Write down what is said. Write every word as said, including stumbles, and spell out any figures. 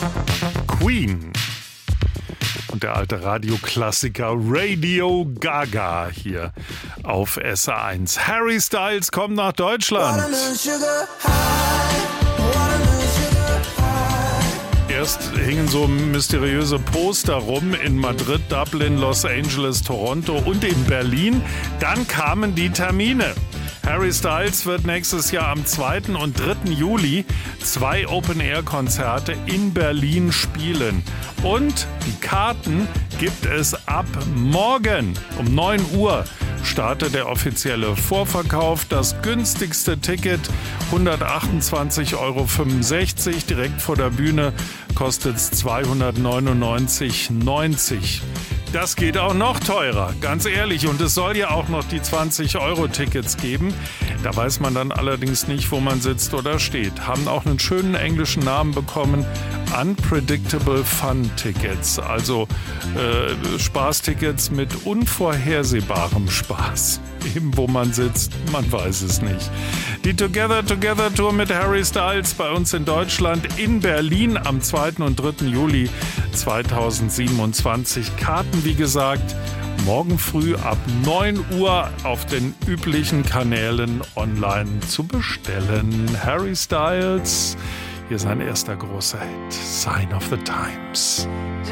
Queen. Und der alte Radioklassiker Radio Gaga hier auf S R eins. Harry Styles kommt nach Deutschland. Erst hingen so mysteriöse Poster rum in Madrid, Dublin, Los Angeles, Toronto und in Berlin. Dann kamen die Termine. Harry Styles wird nächstes Jahr am zweiten und dritten Juli zwei Open-Air-Konzerte in Berlin spielen. Und die Karten gibt es ab morgen um neun Uhr. Startet der offizielle Vorverkauf. Das günstigste Ticket hundertachtundzwanzig Euro fünfundsechzig. Direkt vor der Bühne kostet es zweihundertneunundneunzig Euro neunzig. Das geht auch noch teurer, ganz ehrlich. Und es soll ja auch noch die zwanzig Euro Tickets geben. Da weiß man dann allerdings nicht, wo man sitzt oder steht. Haben auch einen schönen englischen Namen bekommen. Unpredictable Fun Tickets. Also äh, Spaßtickets mit unvorhersehbarem Spaß. Eben wo man sitzt, man weiß es nicht. Die Together Together Tour mit Harry Styles bei uns in Deutschland in Berlin am zweiten und dritten Juli zweitausendsiebenundzwanzig. Karten, wie gesagt, morgen früh ab neun Uhr auf den üblichen Kanälen online zu bestellen. Harry Styles, hier sein erster großer Hit, Sign of the Times.